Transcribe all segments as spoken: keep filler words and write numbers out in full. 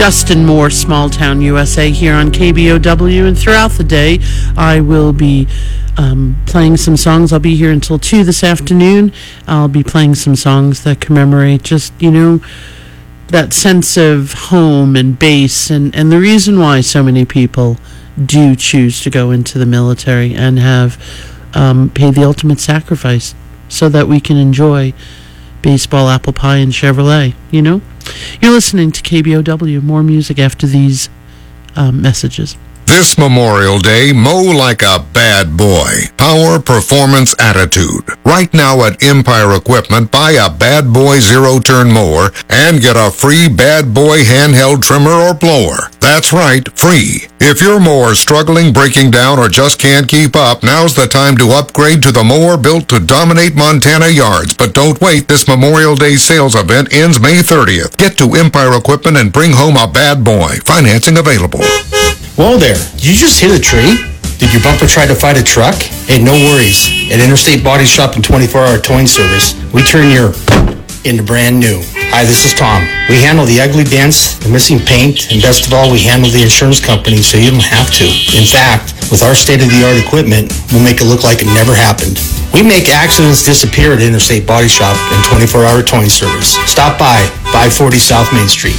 Justin Moore, Small Town U S A, here on K B O W. And throughout the day, I will be um, playing some songs. I'll be here until two this afternoon. I'll be playing some songs that commemorate just, you know, that sense of home and base, and, and the reason why so many people do choose to go into the military and have um, paid the ultimate sacrifice so that we can enjoy baseball, apple pie, and Chevrolet, you know? You're listening to K B O W. More music after these um, messages. This Memorial Day, mow like a bad boy. Power, performance, attitude. Right now at Empire Equipment, buy a Bad Boy zero-turn mower and get a free Bad Boy handheld trimmer or blower. That's right, free. If your mower's struggling, breaking down, or just can't keep up, now's the time to upgrade to the mower built to dominate Montana yards. But don't wait, this Memorial Day sales event ends May thirtieth. Get to Empire Equipment and bring home a Bad Boy. Financing available. Whoa there, did you just hit a tree? Did your bumper try to fight a truck? Hey, no worries. At Interstate Body Shop and twenty-four hour towing service, we turn your into brand new. Hi, this is Tom. We handle the ugly dents, the missing paint, and best of all, we handle the insurance company so you don't have to. In fact, with our state-of-the-art equipment, we'll make it look like it never happened. We make accidents disappear at Interstate Body Shop and twenty-four hour towing service. Stop by, five forty South Main Street.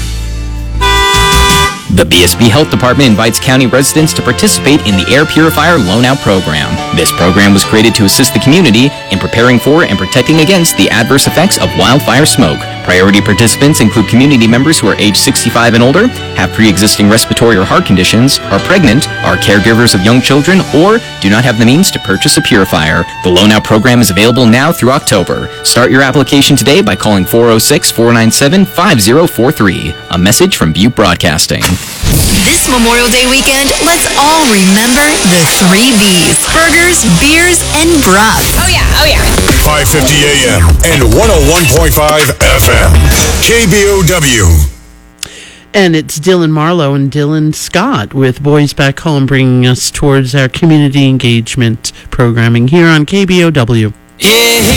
The B S B Health Department invites county residents to participate in the Air Purifier Loan Out Program. This program was created to assist the community in preparing for and protecting against the adverse effects of wildfire smoke. Priority participants include community members who are age sixty-five and older, have pre-existing respiratory or heart conditions, are pregnant, are caregivers of young children, or do not have the means to purchase a purifier. The Loan Out Program is available now through October. Start your application today by calling four oh six, four nine seven, five oh four three. A message from Butte Broadcasting. This Memorial Day weekend, let's all remember the three B's. Burgers, beers, and brats. Oh yeah, oh yeah. five fifty A M and one oh one point five F M. K B O W. And it's Dylan Marlowe and Dylan Scott with Boys Back Home, bringing us towards our community engagement programming here on K B O W. Yeah.